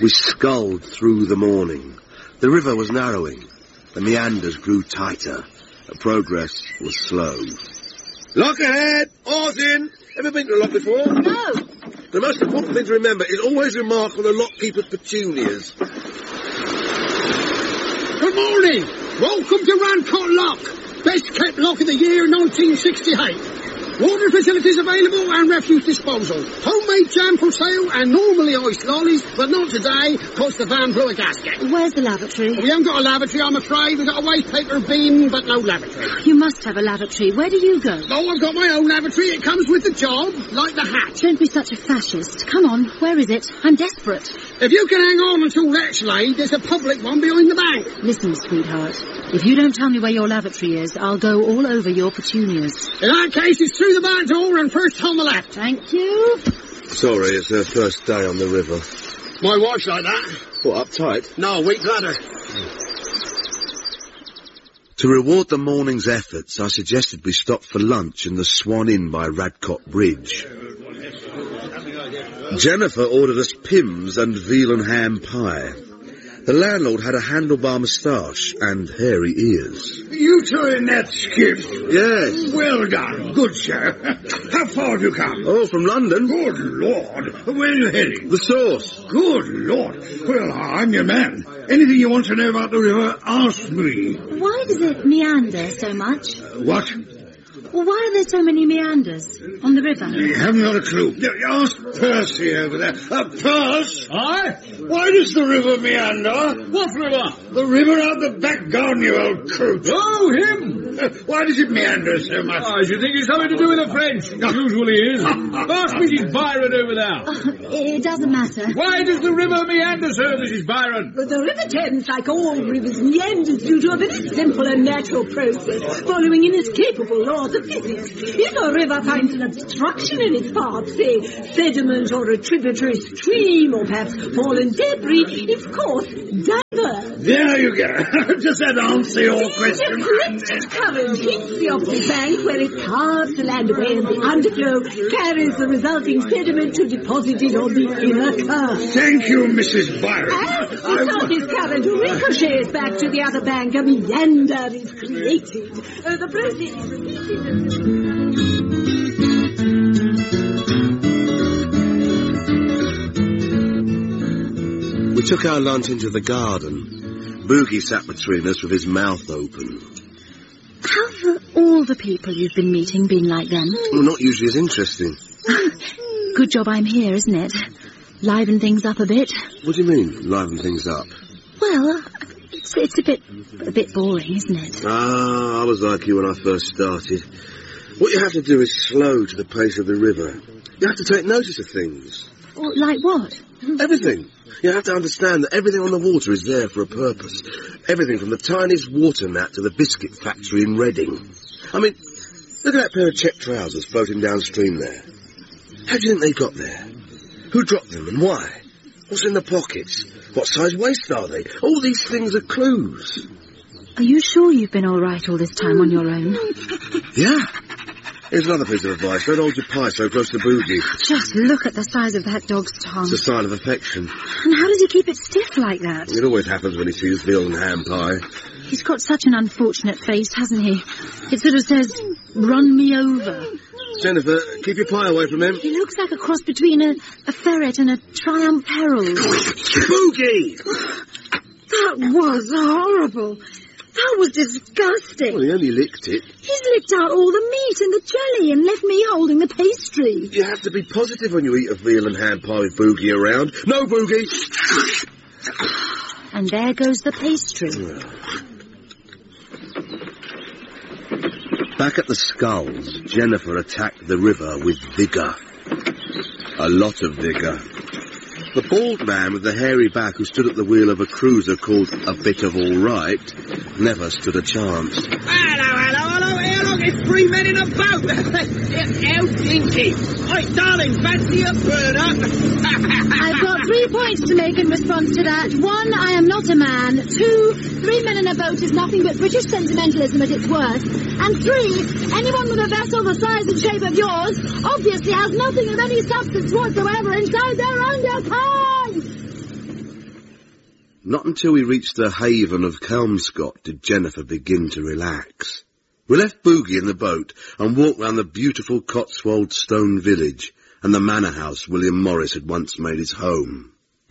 We sculled through the morning. The river was narrowing. The meanders grew tighter. Progress was slow. Lock ahead! Oars in! Ever been to a lock before? No. The most important thing to remember is always remark on the lock keeper's petunias. Good morning! Welcome to Rancott Lock. Best kept lock of the year 1968. Water facilities available and refuse disposal. Homemade jam for sale and normally iced lollies, but not today, because the van blew a gasket. Where's the lavatory? We haven't got a lavatory, I'm afraid. We've got a waste paper bin, but no lavatory. You must have a lavatory. Where do you go? Oh, I've got my own lavatory. It comes with the job, like the hat. Don't be such a fascist. Come on, where is it? I'm desperate. If you can hang on until that's laid, there's a public one behind the bank. Listen, sweetheart. If you don't tell me where your lavatory is, I'll go all over your petunias. In that case, it's through the back door and first on the left. Thank you. Sorry, it's her first day on the river. My wife's like that. What, uptight? No, weak bladder. To reward the morning's efforts, I suggested we stop for lunch in the Swan Inn by Radcott Bridge. Jennifer ordered us Pimm's and veal and ham pie. The landlord had a handlebar moustache and hairy ears. You two in that skiff? Yes. Well done. Good, sir. How far have you come? Oh, from London. Good Lord. Where are you heading? The Source. Good Lord. Well, I'm your man. Anything you want to know about the river, ask me. Why does it meander so much? What? Well, why are there so many meanders on the river? You haven't got a clue. Ask Percy over there. Percy! Aye? Why does the river meander? What river? The river out the back garden, you old coot. Oh, him! Why does it meander so much? I should think it's something to do with the French. It usually is. Ask Mrs. Byron over there. It doesn't matter. Why does the river meander, sir, Mrs. Byron? The River Thames, like all rivers, meanders due to a very simple and natural process, following inescapable laws of physics. If a river finds an obstruction in its path, say sediment or a tributary stream or perhaps fallen debris, its course diverts. There you go. Does that answer your question? The collected current hits the opposite bank where it carves the land away and the underflow carries the resulting sediment to deposit it on the inner curve. Thank you, Mrs. Byron. As the surface current ricochets back to the other bank, a meander is created. The process is repeated. We took our lunch into the garden. Boogie sat between us with his mouth open. Have all the people you've been meeting been like them? Well, not usually as interesting. Good job I'm here, isn't it? Liven things up a bit. What do you mean, liven things up? Well, it's a bit boring, isn't it? Ah, I was like you when I first started. What you have to do is slow to the pace of the river. You have to take notice of things. Well, like what? Everything. You have to understand that everything on the water is there for a purpose. Everything from the tiniest water gnat to the biscuit factory in Reading. I mean, look at that pair of check trousers floating downstream there. How do you think they got there? Who dropped them and why? What's in the pockets? What size waist are they? All these things are clues. Are you sure you've been all right all this time on your own? Yeah. Here's another piece of advice. Don't hold your pie so close to Boogie. Just look at the size of that dog's tongue. It's a sign of affection. And how does he keep it stiff like that? It always happens when he sees veal and ham pie. He's got such an unfortunate face, hasn't he? It sort of says, run me over. Jennifer, keep your pie away from him. He looks like a cross between a ferret and a Triumph Herald. Boogie! That was horrible. That was disgusting. Well, he only licked it. He's licked out all the meat and the jelly and left me holding the pastry. You have to be positive when you eat a veal and ham pie with Boogie around. No, Boogie! And there goes the pastry. Back at the Sculls, Jennifer attacked the river with vigour. A lot of vigour. The bald man with the hairy back who stood at the wheel of a cruiser called A Bit of All Right never stood a chance. Hello, here, look, it's 3 men in a boat. How dinky. Oi, darling, fancy a burner? I've got 3 points to make in response to that. 1, I am not a man. 2, 3 men in a boat is nothing but British sentimentalism at its worst. And 3, anyone with a vessel the size and shape of yours obviously has nothing of any substance whatsoever inside their underpants. not until we reached the haven of Kelmscott did Jennifer begin to relax. We left Boogie in the boat and walked round the beautiful Cotswold stone village and the manor house William Morris had once made his home.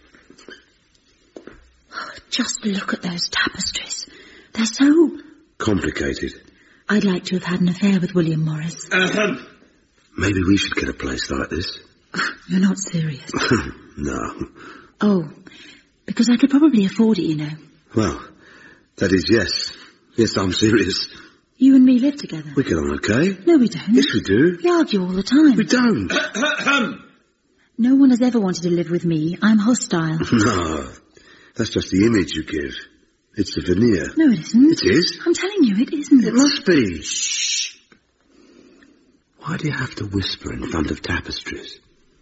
Just look at those tapestries. They're so... complicated. I'd like to have had an affair with William Morris. Maybe we should get a place like this. You're not serious. No. Oh, because I could probably afford it, you know. Well, that is yes. Yes, I'm serious. You and me live together. We get on okay. No, we don't. Yes, we do. We argue all the time. We don't. No one has ever wanted to live with me. I'm hostile. No, that's just the image you give. It's the veneer. No, it isn't. It is. I'm telling you, it isn't. It must be. Shh. Why do you have to whisper in front of tapestries?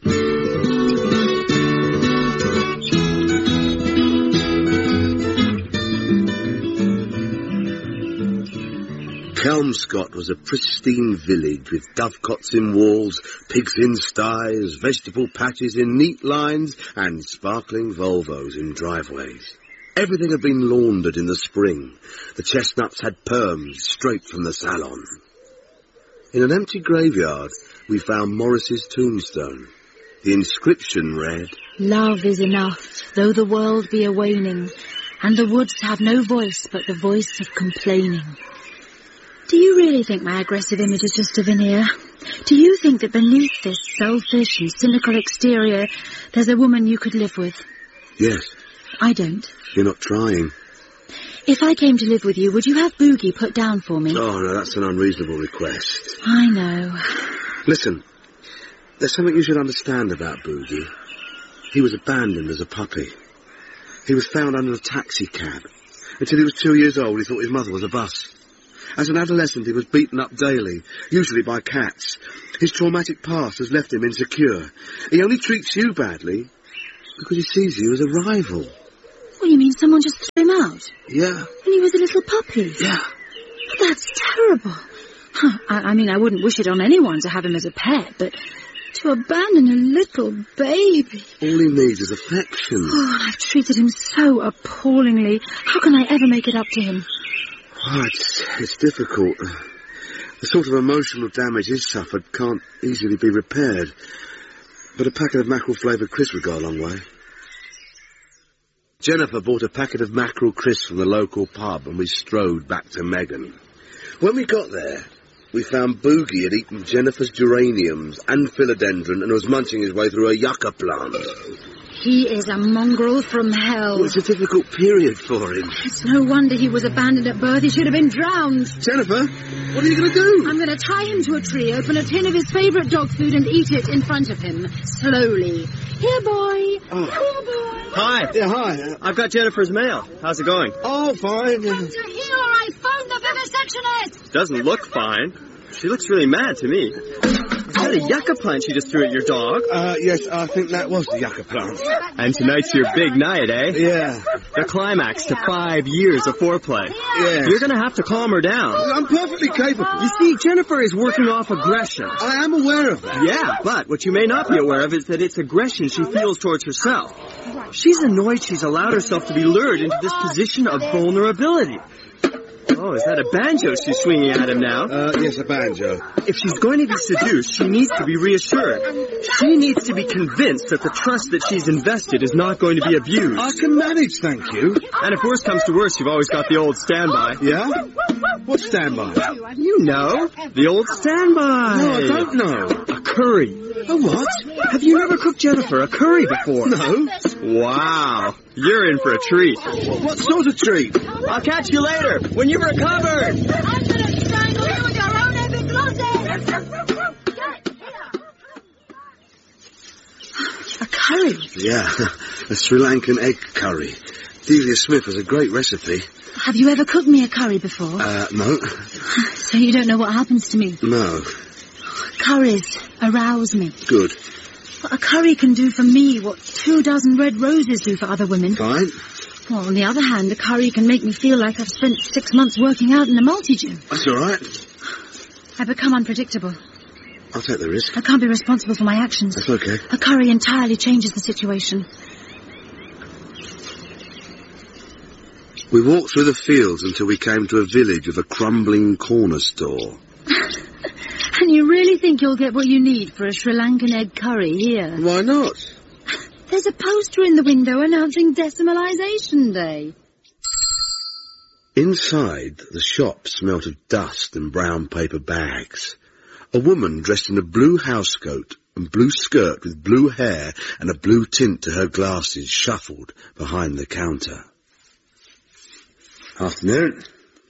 Kelmscott was a pristine village with dovecots in walls, pigs in sties, vegetable patches in neat lines, and sparkling Volvos in driveways. Everything had been laundered in the spring. The chestnuts had perms straight from the salon. In an empty graveyard, we found Morris's tombstone. The inscription read, "Love is enough, though the world be a waning, and the woods have no voice but the voice of complaining." Do you really think my aggressive image is just a veneer? Do you think that beneath this selfish and cynical exterior, there's a woman you could live with? Yes. I don't. You're not trying. If I came to live with you, would you have Boogie put down for me? Oh, no, that's an unreasonable request. I know. Listen, there's something you should understand about Boogie. He was abandoned as a puppy. He was found under a taxi cab. Until he was 2 years old, he thought his mother was a bus. As an adolescent, he was beaten up daily, usually by cats. His traumatic past has left him insecure. He only treats you badly because he sees you as a rival. What, you mean someone just threw him out? Yeah. When he was a little puppy? Yeah. But that's terrible. I mean, I wouldn't wish it on anyone to have him as a pet, but to abandon a little baby... All he needs is affection. Oh, I've treated him so appallingly. How can I ever make it up to him? Oh, it's difficult. The sort of emotional damage he's suffered can't easily be repaired. But a packet of mackerel-flavoured crisps would go a long way. Jennifer bought a packet of mackerel crisps from the local pub and we strode back to Megan. When we got there, we found Boogie had eaten Jennifer's geraniums and philodendron and was munching his way through a yucca plant. He is a mongrel from hell. Well, it's a difficult period for him. It's no wonder he was abandoned at birth. He should have been drowned. Jennifer, what are you going to do? I'm going to tie him to a tree, open a tin of his favourite dog food and eat it in front of him. Slowly. Here, boy. Oh. Here, boy. Hi. Yeah, hi. I've got Jennifer's mail. How's it going? Oh, fine. Come to here or I phone the vivisectionist. Doesn't look fine. She looks really mad to me. Is that a yucca plant she just threw at your dog? Yes, I think that was the yucca plant. And tonight's your big night, eh? Yeah. The climax to 5 years of foreplay. Yeah. You're going to have to calm her down. I'm perfectly capable. You see, Jennifer is working off aggression. I am aware of that. Yeah, but what you may not be aware of is that it's aggression she feels towards herself. She's annoyed she's allowed herself to be lured into this position of vulnerability. Oh, is that a banjo she's swinging at him now? Yes, a banjo. If she's going to be seduced, she needs to be reassured. She needs to be convinced that the trust that she's invested is not going to be abused. I can manage, thank you. And if worse comes to worse, you've always got the old standby. Yeah? What standby? You know, the old standby. No, I don't know. A curry. A what? Have you never cooked Jennifer a curry before? No. Wow. You're in for a treat. What sort of treat? I'll catch you later, when you've recovered. I'm going to strangle you with your own epiglottis. A curry? Yeah, a Sri Lankan egg curry. Delia Smith has a great recipe. Have you ever cooked me a curry before? No. So you don't know what happens to me? No. Curries arouse me. Good. A curry can do for me what 24 red roses do for other women. Fine. Well, on the other hand, a curry can make me feel like I've spent 6 months working out in a multi-gym. That's all right. I become unpredictable. I'll take the risk. I can't be responsible for my actions. That's okay. A curry entirely changes the situation. We walked through the fields until we came to a village with a crumbling corner store. And you really think you'll get what you need for a Sri Lankan egg curry here? Why not? There's a poster in the window announcing Decimalisation Day. Inside, the shop smelt of dust and brown paper bags. A woman dressed in a blue housecoat and blue skirt with blue hair and a blue tint to her glasses shuffled behind the counter. Afternoon.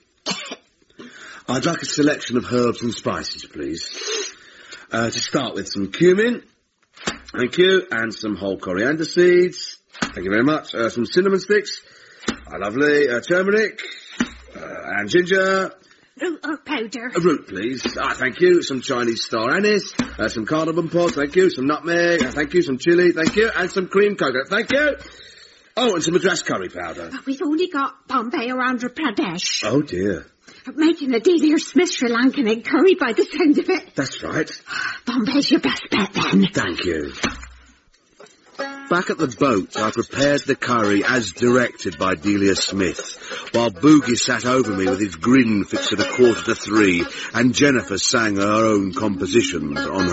I'd like a selection of herbs and spices, please. To start with, some cumin. Thank you. And some whole coriander seeds. Thank you very much. Some cinnamon sticks. Lovely. Turmeric. And ginger. Root or powder? Root, please. Thank you. Some Chinese star anise. Some cardamom pods. Thank you. Some nutmeg. Thank you. Some chilli. Thank you. And some cream coconut. Thank you. Oh, and some Madras curry powder. But we've only got Bombay or Andhra Pradesh. Oh, dear. Making a deal here, Smith Sri Lankan egg curry by the sound of it. That's right. Bombay's your best bet, then. Thank you. Back at the boat, I prepared the curry as directed by Delia Smith, while Boogie sat over me with his grin fixed at 2:45, and Jennifer sang her own compositions on her